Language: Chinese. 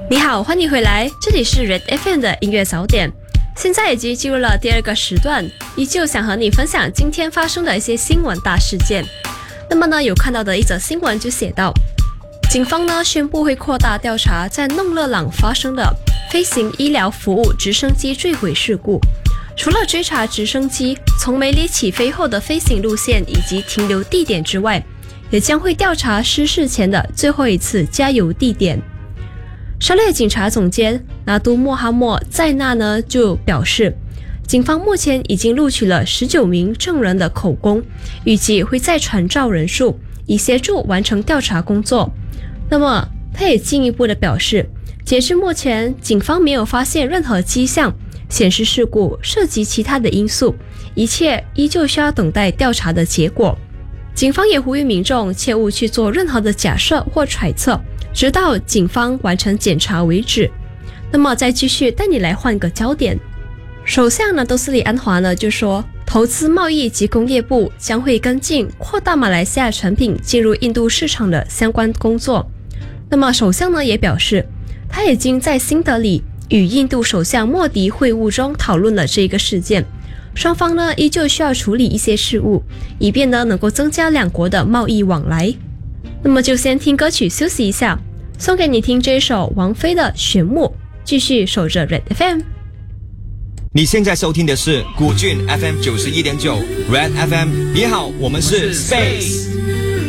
你好，欢迎回来，这里是 Red FM 的音乐早点。现在已经进入了第二个时段，依旧想和你分享今天发生的一些新闻大事件。那么呢，有看到的一则新闻就写到，警方呢宣布会扩大调查在弄乐朗发生的飞行医疗服务直升机坠毁事故。除了追查直升机从梅里起飞后的飞行路线以及停留地点之外，也将会调查失事前的最后一次加油地点。沙列警察总监拿督莫哈默在纳呢就表示，警方目前已经录取了19名证人的口供，预计会再传召人数，以协助完成调查工作。那么他也进一步的表示，截至目前，警方没有发现任何迹象显示事故涉及其他的因素，一切依旧需要等待调查的结果。警方也呼吁民众切勿去做任何的假设或揣测，直到警方完成检查为止。那么再继续带你来换个焦点。首相呢，多斯里安华呢就说，投资贸易及工业部将会跟进扩大马来西亚产品进入印度市场的相关工作。那么首相呢也表示，他已经在新德里与印度首相莫迪会晤中讨论了这个事件。双方呢依旧需要处理一些事务，以便呢能够增加两国的贸易往来。那么就先听歌曲休息一下，送给你听这一首王菲的《玄木》，继续守着 Red FM。 你现在收听的是古俊 FM 91.9 Red FM。 你好，我们是 Space。